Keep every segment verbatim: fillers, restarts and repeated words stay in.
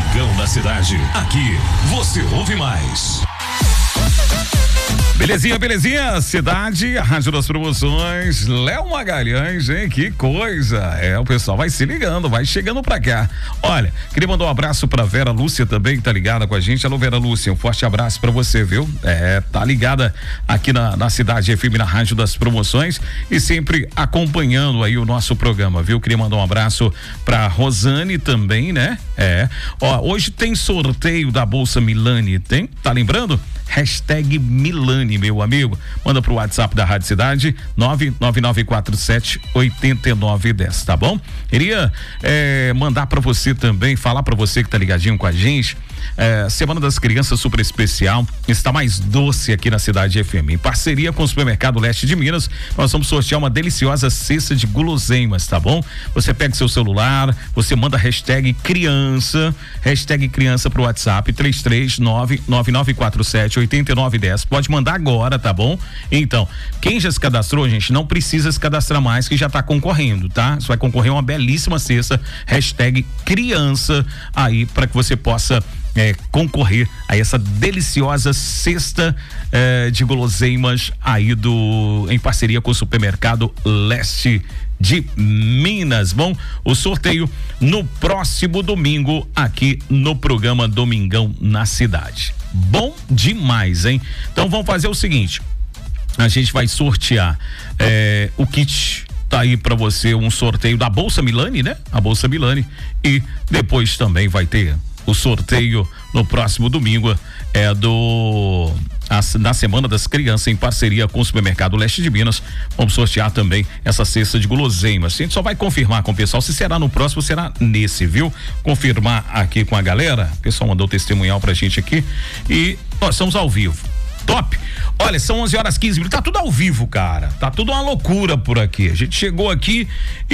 Domingão da Cidade. Aqui você ouve mais. Belezinha, belezinha, cidade, a Rádio das Promoções, Léo Magalhães, hein? Que coisa, é, o pessoal vai se ligando, vai chegando pra cá. Olha, queria mandar um abraço pra Vera Lúcia também, que tá ligada com a gente. Alô, Vera Lúcia, um forte abraço pra você, viu? É, tá ligada aqui na, na Cidade F M, na Rádio das Promoções e sempre acompanhando aí o nosso programa, viu? Queria mandar um abraço pra Rosane também, né? É, ó, hoje tem sorteio da Bolsa Milani, tem? Tá lembrando? Hashtag Milani, meu amigo. Manda pro WhatsApp da Rádio Cidade, nove nove nove quatro sete oito nove um zero, tá bom? Queria é, mandar pra você também, falar pra você que tá ligadinho com a gente. É, Semana das Crianças super especial, está mais doce aqui na Cidade F M. Em parceria com o Supermercado Leste de Minas, nós vamos sortear uma deliciosa cesta de guloseimas, tá bom? Você pega seu celular, você manda hashtag criança, hashtag criança pro WhatsApp, três três nove nove nove quatro sete oito nove um zero. Pode mandar agora, tá bom? Então, quem já se cadastrou, gente, não precisa se cadastrar mais, que já tá concorrendo, tá? Você vai concorrer a uma belíssima cesta, hashtag criança, aí para que você possa É, concorrer a essa deliciosa cesta é, de guloseimas aí do em parceria com o Supermercado Leste de Minas. Bom, o sorteio no próximo domingo aqui no programa Domingão na Cidade. Bom demais, hein? Então vamos fazer o seguinte, a gente vai sortear é, o kit. Tá aí pra você um sorteio da Bolsa Milani, né? A Bolsa Milani, e depois também vai ter o sorteio no próximo domingo é do a, na Semana das Crianças, em parceria com o Supermercado Leste de Minas. Vamos sortear também essa cesta de guloseimas. A gente só vai confirmar com o pessoal se será no próximo ou será nesse, viu? Confirmar aqui com a galera. O pessoal mandou testemunhal pra gente aqui e nós estamos ao vivo. Top! Olha, são onze horas quinze minutos, tá tudo ao vivo, cara. Tá tudo uma loucura por aqui. A gente chegou aqui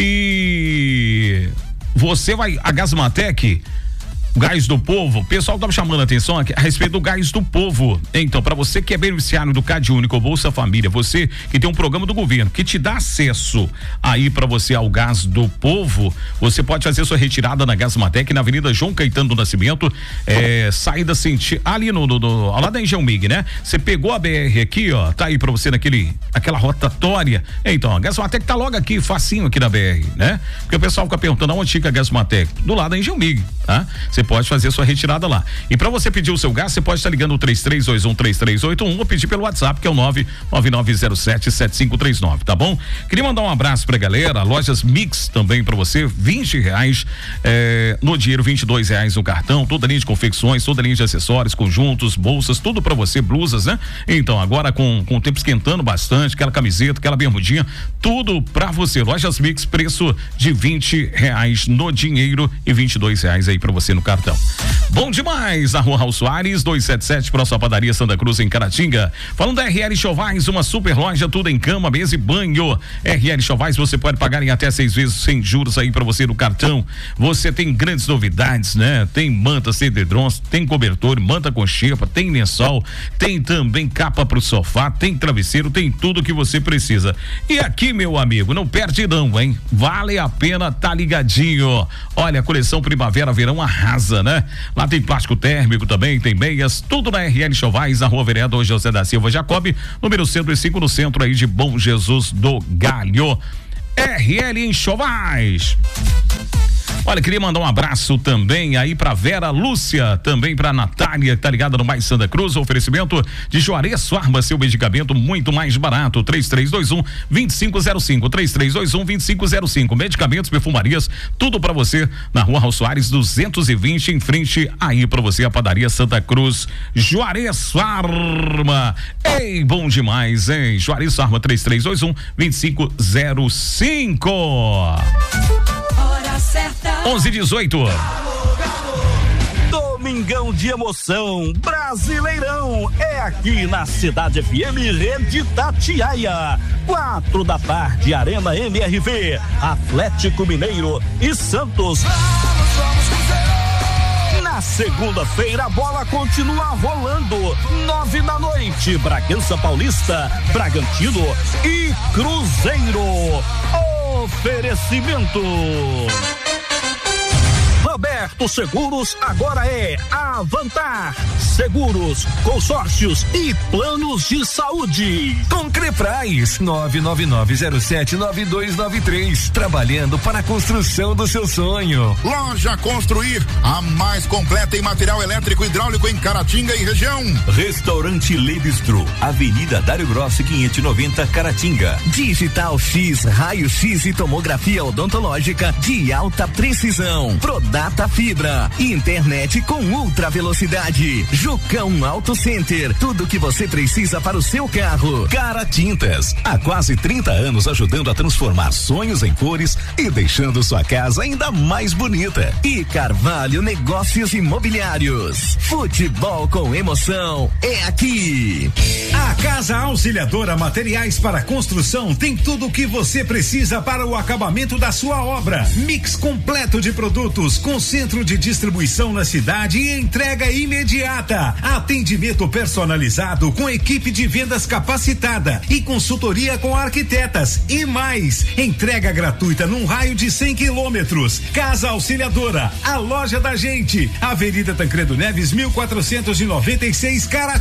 e você vai, a Gasmatec, Gás do Povo, o pessoal tá me chamando a atenção aqui a respeito do Gás do Povo. Então, para você que é beneficiário do Cade Único Bolsa Família, você que tem um programa do governo que te dá acesso aí para você ao Gás do Povo, você pode fazer sua retirada na Gasmatec, na Avenida João Caetano do Nascimento, é, saída sentido ali no, no, no ao lado da Engenho Mig, né? Você pegou a B R aqui, ó, tá aí para você naquele, aquela rotatória. Então, a Gasmatec tá logo aqui, facinho aqui na B R, né? Porque o pessoal fica perguntando aonde fica a Gasmatec, do lado da Engenho Mig, tá? Você pode fazer sua retirada lá. E para você pedir o seu gás, você pode estar ligando o três três dois um três três oito um ou pedir pelo WhatsApp, que é o nove nove nove zero sete sete cinco três nove, tá bom? Queria mandar um abraço pra galera, Lojas Mix também pra você, vinte reais é, no dinheiro, vinte e dois reais no cartão, toda linha de confecções, toda linha de acessórios, conjuntos, bolsas, tudo pra você, blusas, né? Então, agora com, com o tempo esquentando bastante, aquela camiseta, aquela bermudinha, tudo pra você. Lojas Mix, preço de vinte reais no dinheiro e vinte e dois reais aí pra você no cartão. Bom demais, na Rua Raul Soares, duzentos e setenta e sete, próxima padaria Santa Cruz, em Caratinga. Falando da R L Chovais, uma super loja, tudo em cama, mesa e banho. R L Chovais, você pode pagar em até seis vezes sem juros aí pra você no cartão. Você tem grandes novidades, né? Tem mantas, tem edredons, tem cobertor, manta com xepa, tem lençol, tem também capa pro sofá, tem travesseiro, tem tudo que você precisa. E aqui, meu amigo, não perde não, hein? Vale a pena tá ligadinho. Olha, a coleção Primavera Verão arrasa, né? Lá tem plástico térmico também, tem meias, tudo na R L Chovais, na Rua Vereador José da Silva Jacob, número cento e cinco, no centro aí de Bom Jesus do Galho. R L em Chovais. Olha, queria mandar um abraço também aí pra Vera Lúcia, também pra Natália, que tá ligada no Mais Santa Cruz, oferecimento de Juarez Farma, seu medicamento muito mais barato, três três dois um, dois cinco zero cinco, três três dois um, dois cinco zero cinco, medicamentos, perfumarias, tudo pra você na Rua Raul Soares duzentos e vinte, em frente aí pra você a padaria Santa Cruz, Juarez Farma. Ei, bom demais, hein? Juarez Farma, três três dois um, dois cinco zero cinco. Hora certa. onze e dezoito. Domingão de emoção, Brasileirão, é aqui na Cidade F M, Rede Itatiaia. Quatro da tarde, Arena M R V, Atlético Mineiro e Santos. Na segunda-feira, a bola continua rolando. Nove da noite, Bragança Paulista, Bragantino e Cruzeiro. Oferecimento Roberto Roberto Seguros agora é Avantar Seguros, consórcios e planos de saúde. Com Creprais, nove nove nove zero sete nove dois nove três, trabalhando para a construção do seu sonho. Loja Construir, a mais completa em material elétrico e hidráulico em Caratinga e região. Restaurante Le Bistro, Avenida Dário Grossi quinhentos e noventa, Caratinga. Digital X, raio X e tomografia odontológica de alta precisão. Prodata Fibra, internet com ultra velocidade. Jucão Auto Center, tudo que você precisa para o seu carro. Cara Tintas, há quase trinta anos ajudando a transformar sonhos em cores e deixando sua casa ainda mais bonita. E Carvalho Negócios Imobiliários, futebol com emoção é aqui. A Casa Auxiliadora Materiais para Construção tem tudo o que você precisa para o acabamento da sua obra. Mix completo de produtos com centro de distribuição na cidade e entrega imediata. Atendimento personalizado com equipe de vendas capacitada e consultoria com arquitetas e mais. Entrega gratuita num raio de cem quilômetros. Casa Auxiliadora, a loja da gente. Avenida Tancredo Neves, mil quatrocentos e noventa e seis, Caratinga.